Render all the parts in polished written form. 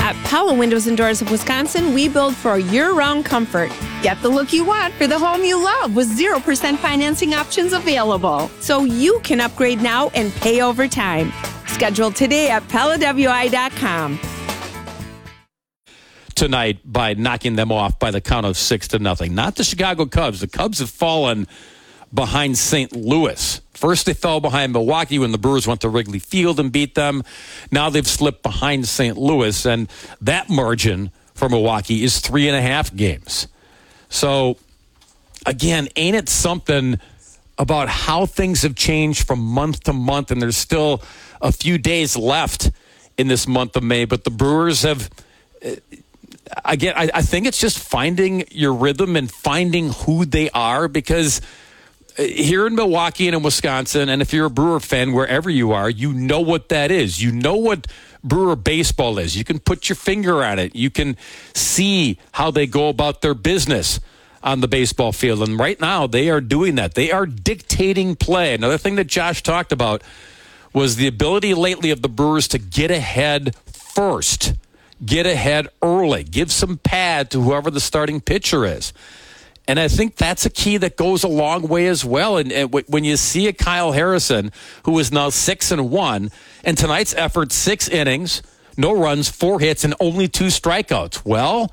At Pella Windows and Doors of Wisconsin, we build for year-round comfort. Get the look you want for the home you love with 0% financing options available. So you can upgrade now and pay over time. Schedule today at PellaWI.com. Tonight by knocking them off by the count of 6-0. Not the Chicago Cubs. The Cubs have fallen behind St. Louis. First, they fell behind Milwaukee when the Brewers went to Wrigley Field and beat them. Now they've slipped behind St. Louis, and that margin for Milwaukee is 3.5 games. So, again, ain't it something about how things have changed from month to month, and there's still a few days left in this month of May, but the Brewers have... Again, I think it's just finding your rhythm and finding who they are, because here in Milwaukee and in Wisconsin, and if you're a Brewer fan, wherever you are, you know what that is. You know what Brewer baseball is. You can put your finger on it. You can see how they go about their business on the baseball field. And right now, they are doing that. They are dictating play. Another thing that Josh talked about was the ability lately of the Brewers to get ahead first. Get ahead early. Give some pad to whoever the starting pitcher is. And I think that's a key that goes a long way as well. And when you see a Kyle Harrison, who is now 6-1, and tonight's effort, 6 innings, no runs, 4 hits, and only 2 strikeouts. Well,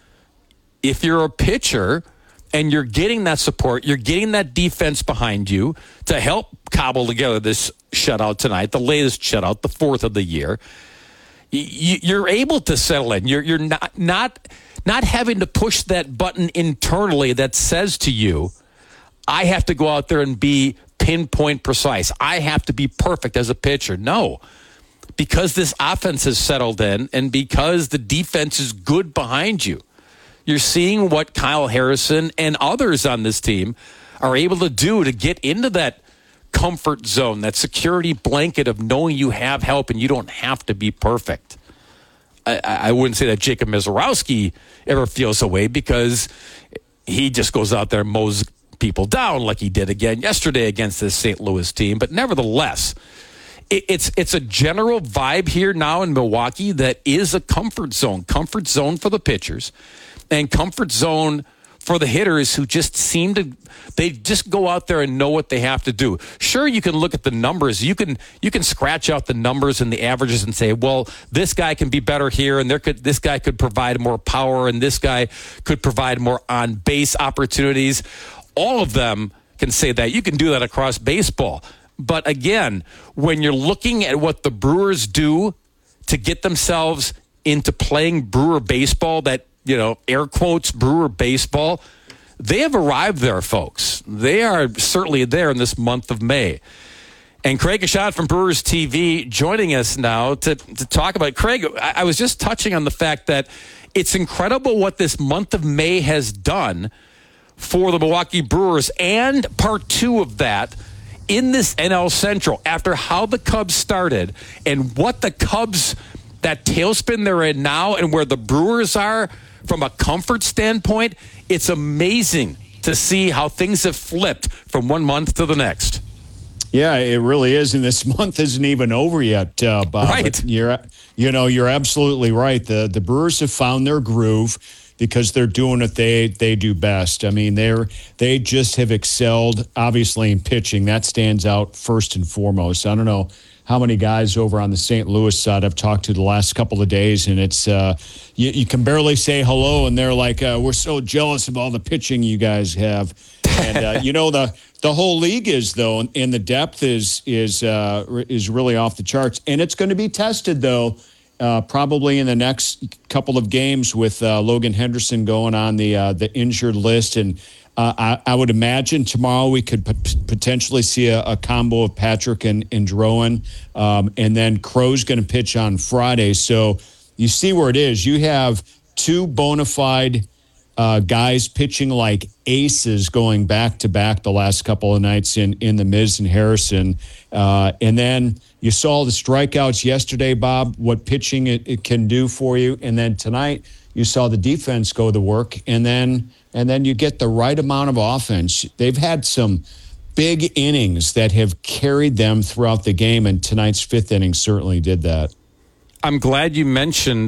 if you're a pitcher and you're getting that support, you're getting that defense behind you to help cobble together this shutout tonight, the latest shutout, the 4th of the year, you're able to settle in. You're not having to push that button internally that says to you, I have to go out there and be pinpoint precise. I have to be perfect as a pitcher. No, because this offense has settled in and because the defense is good behind you, you're seeing what Kyle Harrison and others on this team are able to do to get into that comfort zone, that security blanket of knowing you have help and you don't have to be perfect. I wouldn't say that Jacob Misiorowski ever feels away, because he just goes out there and mows people down like he did again yesterday against this St. Louis team. But nevertheless, it's a general vibe here now in Milwaukee that is a comfort zone for the pitchers and comfort zone for the hitters who just they just go out there and know what they have to do. Sure, you can look at the numbers. You can scratch out the numbers and the averages and say, well, this guy can be better here, and this guy could provide more power, and this guy could provide more on-base opportunities. All of them can say that. You can do that across baseball. But again, when you're looking at what the Brewers do to get themselves into playing Brewer baseball, that, air quotes, Brewer baseball, they have arrived there, folks. They are certainly there in this month of May. And Craig Ashad from Brewers TV joining us now to talk about it. Craig, I was just touching on the fact that it's incredible what this month of May has done for the Milwaukee Brewers, and part 2 of that in this NL Central, after how the Cubs started and what the Cubs, that tailspin they're in now, and where the Brewers are from a comfort standpoint. It's amazing to see how things have flipped from one month to the next. Yeah, it really is, and this month isn't even over yet, Bob. Right. You're absolutely right. The Brewers have found their groove because they're doing what they do best. I mean, they just have excelled, obviously, in pitching. That stands out first and foremost. I don't know how many guys over on the St. Louis side I've talked to the last couple of days, and it's you can barely say hello, and they're like, we're so jealous of all the pitching you guys have. And the whole league is, though, and the depth is really off the charts. And it's going to be tested, though, probably in the next couple of games with Logan Henderson going on the injured list. And I would imagine tomorrow we could potentially see a combo of Patrick and Drowan. And then Crow's going to pitch on Friday. So you see where it is. You have 2 bona fide guys pitching like aces going back-to-back the last couple of nights in the Miz and Harrison. And then you saw the strikeouts yesterday, Bob, what pitching it can do for you. And then tonight you saw the defense go to work. And then you get the right amount of offense. They've had some big innings that have carried them throughout the game, and tonight's 5th inning certainly did that. I'm glad you mentioned